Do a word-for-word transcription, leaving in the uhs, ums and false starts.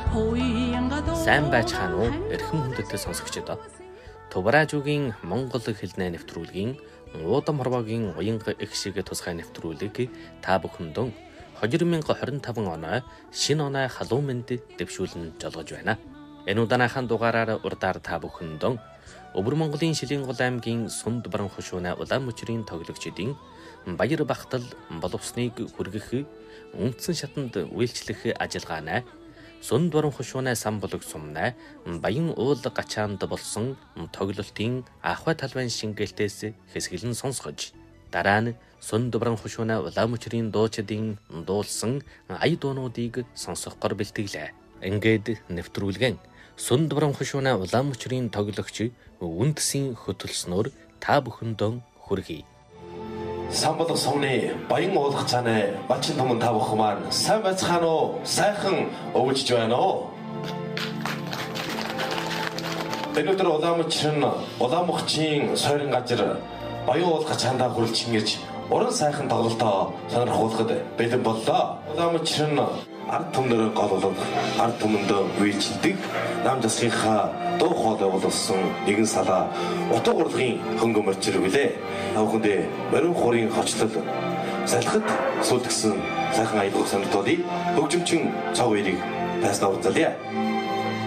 Сайн байцгаана уу? Эрхэм хүндэтгэл сонсогчдоо. Тувраажуугийн Монгол хэлний нэвтрүүлгийн Уудам хорвоогийн уянга их шиг тусгай нэвтрүүлэг та бүхэндээ хоёр мянга хорин таван оноо шинэ оноо халуун мэнд дэвшүүлэн жолгож байна. Энэ удааныхан дугаараар урдаар та бүхэндээ Өвөр Монголын Шилэнгол аймгийн Сунд баруун хушууна улаан мөчрийн тоглогчдын баяр багтал боловсныг хүргэх үндсэн шатанд үйлчлэх ажиллагаанаа Сунд баруун хушууна сан болог сумнаа баян уул гачаанд болсон тоглолтын ахуй талбайн шингээлтээс хэсгэлэн сонсгож дараа нь Сунд баруун хушууна улаан мөчрийн дуучдын дуулсан ая дуунуудыг сонсохоор бэлтгэлээ. Ингээд нэвтрүүлгэн Сунд баруун хушууна улаан мөчрийн тоглогч үндсийн хөтөлснөөр та бүхэндээ хүргэе. Самбал сумны баян уулах цаанаа бачин томон та бүхэн маань сайн байцгаана уу? Сайхан өвлж байна уу? Өнөөдөр улаан мөчрийн улаан мөхчийн сойрон газар баян уулах цаандаа хүрэлж ингэж уран сайхан тоглолтоо сонирхуулахад бэлэн боллоо. Улаан мөчрийн ард түмнэр гололог ард түмэнд үйлчилдэг нам засгийнхаа дуу хоолой болсон нэгэн салаа утга урлагийн хөнгө мөрчөр билээ. Тавхандээ морин хурийн хочлол салхад сүлдгсэн сайхан аялал санагдуулъя. Хөгжимчин цав хоёрыг тааснаа уулзъя.